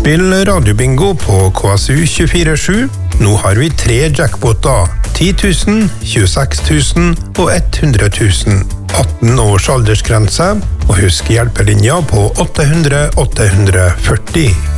Spill radiobingo på KSU 24/7. Nå har vi 3 jackpoter. 10 000, 26 000 og 100 000. 18 års aldersgrense, og husk hjelpelinja på 800 840.